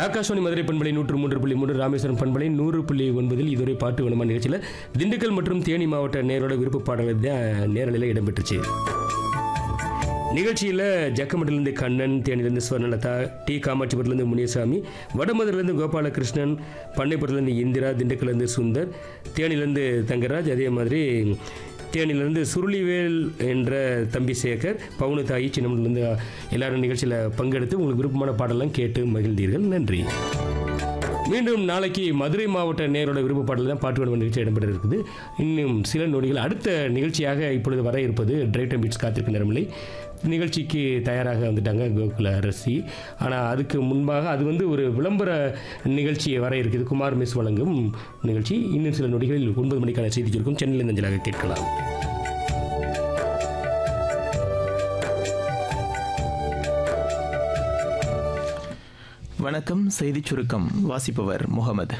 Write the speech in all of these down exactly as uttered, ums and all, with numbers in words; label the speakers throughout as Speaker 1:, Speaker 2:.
Speaker 1: ஆகாஷவாணி மதுரை பண்பலை நூற்று மூன்று புள்ளி மூன்று, ராமேஸ்வரம் பண்பலை நூறு புள்ளி ஒன்பதில் இதுவரை பாட்டு வேணுமா நிகழ்ச்சியில் திண்டுக்கல் மற்றும் தேனி மாவட்ட நேரோட விருப்ப பாடல்கள் தான் நேரலையில் இடம்பெற்றுச்சு. நிகழ்ச்சியில் ஜக்கமட்டிலிருந்து கண்ணன், தேனியிலிருந்து ஸ்வர்ணலதா, டி காமாட்சிபுரத்துலேருந்து முனியசாமி, வடமதுரிலிருந்து கோபாலகிருஷ்ணன், பண்ணைப்புறத்துலேருந்து இந்திரா, திண்டுக்கல்லேருந்து சுந்தர், தேனியிலேருந்து தங்கராஜ், அதே மாதிரி தேனியிலிருந்து சுருளிவேல் என்ற தம்பி சேகர், பவுனு தாயி, சின்னமட்டிலிருந்து எல்லாரும் நிகழ்ச்சியில் பங்கெடுத்து உங்களுக்கு விருப்பமான பாடலாம் கேட்டு மகிழ்ந்தீர்கள். நன்றி. மீண்டும் நாளைக்கு மதுரை மாவட்ட நேரோட விருப்ப பாடல் தான் பாட்டு வேணும் நிகழ்ச்சி இடம்பெற இருக்குது. இன்னும் சில நொடிகள். அடுத்த நிகழ்ச்சியாக இப்பொழுது வர இருப்பது டிரைவ் டைம் பீட்ஸ் காத்திருக்க நேரமில்லை. நிகழ்ச்சிக்கு தயாராக வந்துட்டாங்க கோகுல அரசி. ஆனால் அதுக்கு முன்பாக அது வந்து ஒரு விளம்பர நிகழ்ச்சி வர இருக்குது. குமார் மிஸ் வழங்கும் நிகழ்ச்சி. இன்னும் சில நொடிகளில் ஒன்பது மணிக்கான செய்தி சுருக்கம் சென்னையில் அஞ்சலாக கேட்கலாம்.
Speaker 2: வணக்கம். செய்திச் சுருக்கம் வாசிப்பவர் முகமது.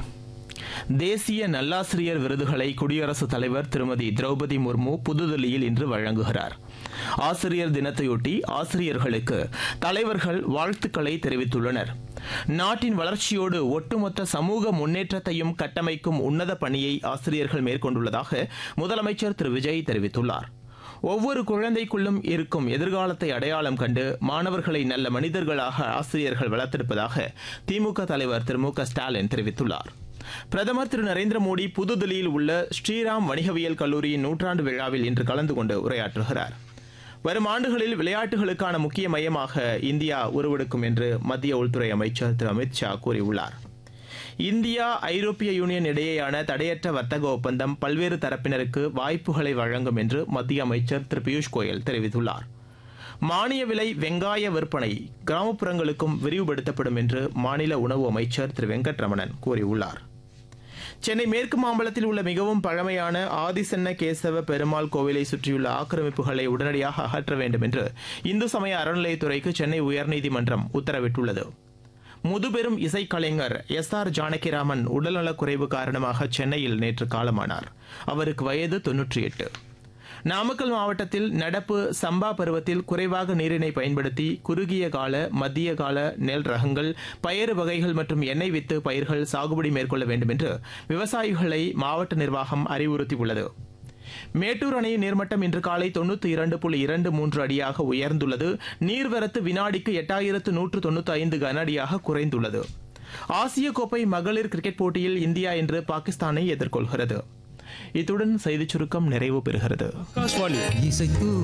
Speaker 2: தேசிய நல்லாசிரியர் விருதுகளை குடியரசுத் தலைவர் திருமதி திரௌபதி முர்மு புதுதில்லியில் இன்று வழங்குகிறார். ஆசிரியர் தினத்தையொட்டி ஆசிரியர்களுக்கு தலைவர்கள் வாழ்த்துக்களை தெரிவித்துள்ளனர். நாட்டின் வளர்ச்சியோடு ஒட்டுமொத்த சமூக முன்னேற்றத்தையும் கட்டமைக்கும் உன்னத பணியை ஆசிரியர்கள் மேற்கொண்டுள்ளதாக முதலமைச்சர் திரு விஜய் தெரிவித்துள்ளார். ஒவ்வொரு குழந்தைக்குள்ளும் இருக்கும் எதிர்காலத்தை அடையாளம் கண்டு மாணவர்களை நல்ல மனிதர்களாக ஆசிரியர்கள் வளர்த்தெடுப்பதாக திமுக தலைவர் திரு மு க ஸ்டாலின் தெரிவித்துள்ளார். பிரதமர் திரு நரேந்திர மோடி புதுதில்லியில் உள்ள ஸ்ரீராம் வணிகவியல் கல்லூரியின் நூற்றாண்டு விழாவில் இன்று கலந்து கொண்டு உரையாற்றுகிறார். வரும் ஆண்டுகளில் விளையாட்டுகளுக்கான முக்கிய மையமாக இந்தியா உருவெடுக்கும் என்று மத்திய உள்துறை அமைச்சர் திரு அமித் ஷா கூறியுள்ளார். இந்தியா ஐரோப்பிய யூனியன் இடையேயான தடையற்ற வர்த்தக ஒப்பந்தம் பல்வேறு தரப்பினருக்கு வாய்ப்புகளை வழங்கும் என்று மத்திய அமைச்சர் திரு பியூஷ் கோயல் தெரிவித்துள்ளார். மானிய விலை வெங்காய விற்பனை கிராமப்புறங்களுக்கும் விரிவுபடுத்தப்படும் என்று மாநில உணவு அமைச்சர் திரு வெங்கட்ரமணன் கூறியுள்ளார். சென்னை மேற்கு மாம்பலத்தில் உள்ள மிகவும் பழமையான ஆதிசன்ன கேசவ பெருமாள் கோவிலை சுற்றியுள்ள ஆக்கிரமிப்புகளை உடனடியாக அகற்ற வேண்டும் என்று இந்து சமய அறநிலையத்துறைக்கு சென்னை உயர்நீதிமன்றம் உத்தரவிட்டுள்ளது. முதுபெரும் இசைக்கலைஞர் எஸ் ஆர் ஜானகிராமன் உடல்நலக்குறைவு காரணமாக சென்னையில் நேற்று காலமானார். அவருக்கு வயது தொன்னூற்றி எட்டு. நாமக்கல் மாவட்டத்தில் நடப்பு சம்பா பருவத்தில் குறைவாக நீரினை பயன்படுத்தி குறுகிய கால, மத்திய கால நெல் ரகங்கள், பயறு வகைகள் மற்றும் எண்ணெய் வித்து பயிர்கள் சாகுபடி மேற்கொள்ள வேண்டும் என்று விவசாயிகளை மாவட்ட நிர்வாகம் அறிவுறுத்தியுள்ளது. மேட்டூர் அணையின் நீர்மட்டம் இன்று காலை தொன்னூற்றி இரண்டு புள்ளி இரண்டு மூன்று அடியாக உயர்ந்துள்ளது. நீர்வரத்து வினாடிக்கு எட்டாயிரத்து நூற்று தொன்னூற்றி ஐந்து கன அடியாக குறைந்துள்ளது. ஆசிய கோப்பை மகளிர் கிரிக்கெட் போட்டியில் இந்தியா இன்று பாகிஸ்தானை எதிர்கொள்கிறது. இத்துடன் செய்திச் சுருக்கம் நிறைவு பெறுகிறது.